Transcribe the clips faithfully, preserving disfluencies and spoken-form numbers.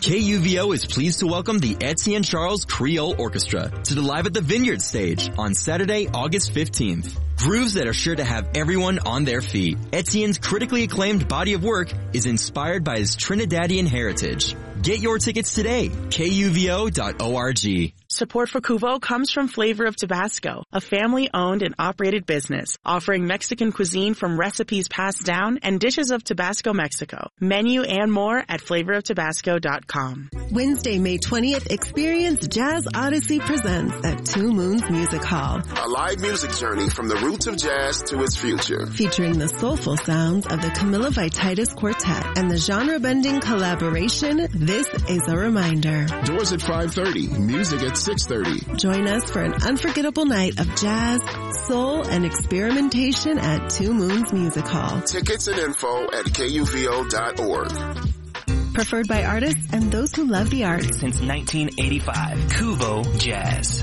K U V O is pleased to welcome the Etienne Charles Creole Orchestra to the Live at the Vineyard stage on Saturday, August fifteenth. Grooves that are sure to have everyone on their feet. Etienne's critically acclaimed body of work is inspired by his Trinidadian heritage. Get your tickets today, K U V O dot org. Support for Cuvo comes from Flavor of Tabasco, a family-owned and operated business offering Mexican cuisine from recipes passed down and dishes of Tabasco, Mexico. Menu and more at flavor of tabasco dot com. Wednesday, May twentieth, experience Jazz Odyssey Presents at Two Moons Music Hall. A live music journey from the roots of jazz to its future. Featuring the soulful sounds of the Camilla Vititis Quartet and the genre-bending collaboration, This is a Reminder. Doors at five thirty, music at six thirty. Join us for an unforgettable night of jazz, soul, and experimentation at Two Moons Music Hall. Tickets and info at K U V O dot org. Preferred by artists and those who love the arts. Since nineteen eighty-five, Cuvo Jazz.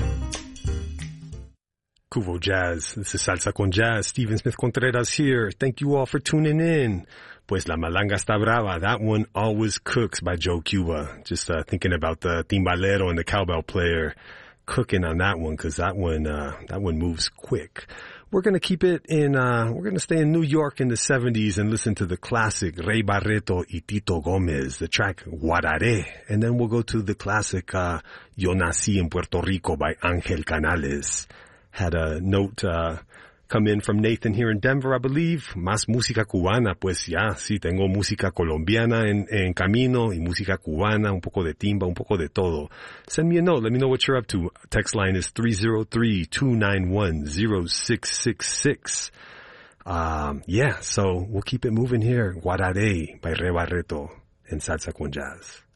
Cuvo Jazz. This is Salsa con Jazz. Stephen Smith Contreras here. Thank you all for tuning in. Pues la malanga está brava. That one always cooks by Joe Cuba. Just uh, thinking about the timbalero and the cowbell player cooking on that one, because that one uh, that one moves quick. We're going to keep it in, uh, we're going to stay in New York in the seventies and listen to the classic Ray Barreto y Tito Gomez, the track Guararé. And then we'll go to the classic uh, Yo Nací en Puerto Rico by Angel Canales. Had a note uh, come in from Nathan here in Denver, I believe. Más música cubana. Pues ya, sí, tengo música colombiana en, en camino y música cubana, un poco de timba, un poco de todo. Send me a note. Let me know what you're up to. Text line is three oh three, two nine one, oh six six six. Um, yeah, so we'll keep it moving here. Guararé by Ray Barreto and Salsa con Jazz.